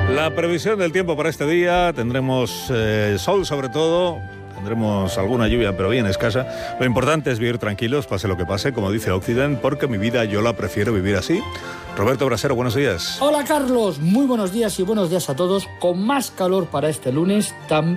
La previsión del tiempo para este día, tendremos sol sobre todo, tendremos alguna lluvia pero bien escasa. Lo importante es vivir tranquilos, pase lo que pase, como dice Occident, porque mi vida yo la prefiero vivir así. Roberto Brasero, buenos días. Hola Carlos, muy buenos días y buenos días a todos. Con más calor para este lunes,